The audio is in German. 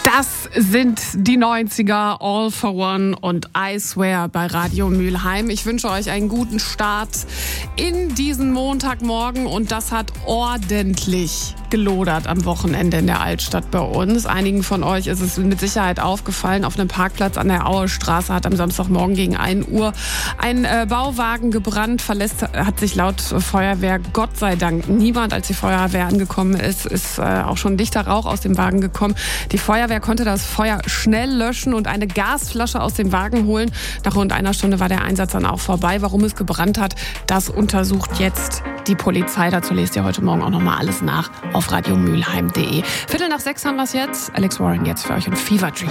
Das sind die 90er, All for One und I Swear bei Radio Mülheim. Ich wünsche euch einen guten Start in diesen Montagmorgen und das hat ordentlich gelodert am Wochenende in der Altstadt bei uns. Einigen von euch ist es mit Sicherheit aufgefallen. Auf einem Parkplatz an der Auerstraße hat am Samstagmorgen gegen 1 Uhr ein Bauwagen gebrannt. Verletzt hat sich laut Feuerwehr Gott sei Dank niemand. Als die Feuerwehr angekommen ist, ist auch schon dichter Rauch aus dem Wagen gekommen. Die Feuerwehr konnte das Feuer schnell löschen und eine Gasflasche aus dem Wagen holen. Nach rund einer Stunde war der Einsatz dann auch vorbei. Warum es gebrannt hat, das untersucht jetzt die Polizei. Dazu lest ihr heute Morgen auch nochmal alles nach auf radiomülheim.de. 5:45 haben wir es jetzt. Alex Warren jetzt für euch und Fever Dream.